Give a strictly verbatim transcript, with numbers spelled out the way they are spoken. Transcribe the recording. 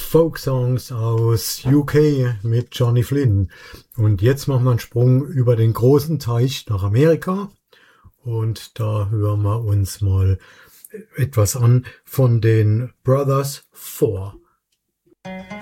Folk-Songs aus U K mit Johnny Flynn. Und jetzt machen wir einen Sprung über den großen Teich nach Amerika. Und da hören wir uns mal etwas an von den Brothers Four.